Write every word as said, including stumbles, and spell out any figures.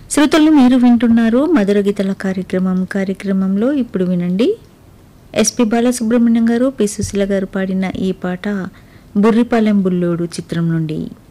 శ్రోతలు మీరు వింటున్నారు మధుర గీతల కార్యక్రమం కార్యక్రమంలో ఇప్పుడు వినండి ఎస్పి బాలసుబ్రహ్మణ్యం గారు పి సుశీల గారు పాడిన ఈ పాట బుర్రిపాలెం బుల్లోడు చిత్రం నుండి.